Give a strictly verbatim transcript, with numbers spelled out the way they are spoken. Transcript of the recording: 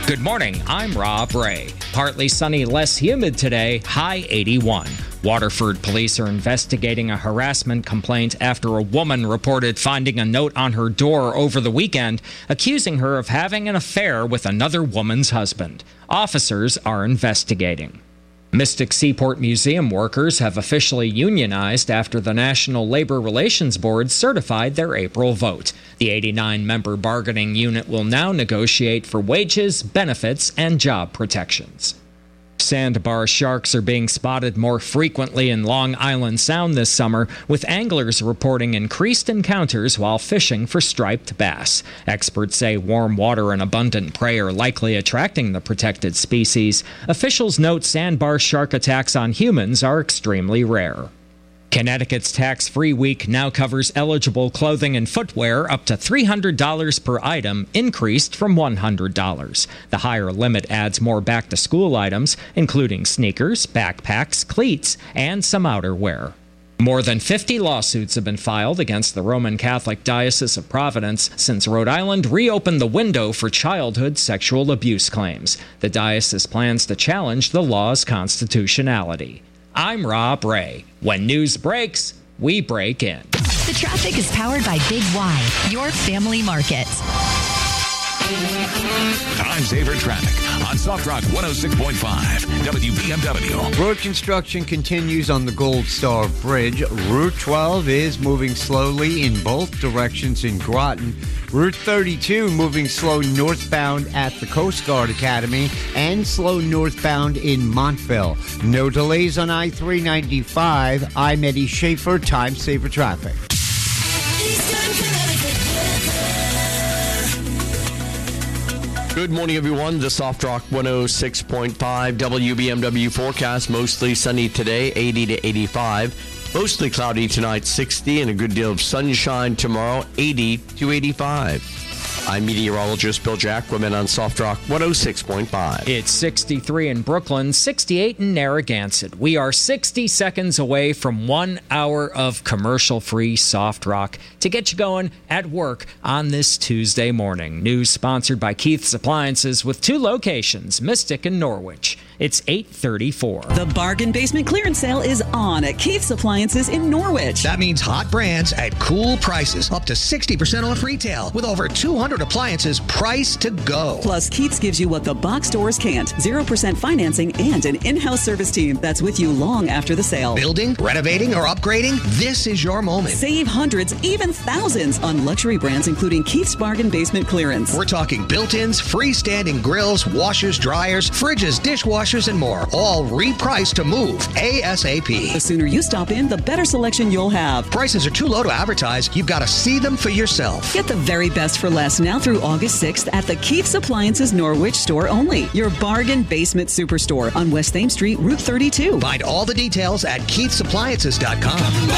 Good morning, I'm Rob Ray. Partly sunny, less humid today, high eighty-one. Waterford police are investigating a harassment complaint after a woman reported finding a note on her door over the weekend accusing her of having an affair with another woman's husband. Officers are investigating. Mystic Seaport Museum workers have officially unionized after the National Labor Relations Board certified their April vote. The eighty-nine member bargaining unit will now negotiate for wages, benefits, and job protections. Sandbar sharks are being spotted more frequently in Long Island Sound this summer, with anglers reporting increased encounters while fishing for striped bass. Experts say warm water and abundant prey are likely attracting the protected species. Officials note sandbar shark attacks on humans are extremely rare. Connecticut's tax-free week now covers eligible clothing and footwear up to three hundred dollars per item, increased from one hundred dollars. The higher limit adds more back-to-school items, including sneakers, backpacks, cleats, and some outerwear. More than fifty lawsuits have been filed against the Roman Catholic Diocese of Providence since Rhode Island reopened the window for childhood sexual abuse claims. The diocese plans to challenge the law's constitutionality. I'm Rob Ray. When news breaks, we break in. The traffic is powered by Big Y, your family market. Time saver traffic on Soft Rock one oh six point five W B M W. Road construction continues on the Gold Star Bridge. Route twelve is moving slowly in both directions in Groton. Route thirty-two moving slow northbound at the Coast Guard Academy and slow northbound in Montville. No delays on I three ninety-five. I'm Eddie Schaefer, Time Saver Traffic. Good morning, everyone. The Soft Rock one oh six point five W B M W forecast. Mostly sunny today, eighty to eighty-five. Mostly cloudy tonight, sixty, and a good deal of sunshine tomorrow, eighty to eighty-five. I'm meteorologist Bill Jacquemin on Soft Rock one oh six point five. It's sixty-three in Brooklyn, sixty-eight in Narragansett. We are sixty seconds away from one hour of commercial-free Soft Rock to get you going at work on this Tuesday morning. News sponsored by Keith's Appliances with two locations, Mystic and Norwich. It's eight thirty-four. The Bargain Basement Clearance Sale is on at Keith's Appliances in Norwich. That means hot brands at cool prices, up to sixty percent off retail, with over two hundred appliances priced to go. Plus, Keith's gives you what the box stores can't. zero percent financing and an in-house service team that's with you long after the sale. Building, renovating, or upgrading? This is your moment. Save hundreds, even thousands on luxury brands, including Keith's Bargain Basement Clearance. We're talking built-ins, freestanding grills, washers, dryers, fridges, dishwashers, and more, all repriced to move ASAP. The sooner you stop in, the better selection you'll have. Prices are too low to advertise. You've got to see them for yourself. Get the very best for less now through August sixth at the Keith's Appliances Norwich store only. Your bargain basement superstore on West Thames Street, Route thirty-two. Find all the details at keiths appliances dot com.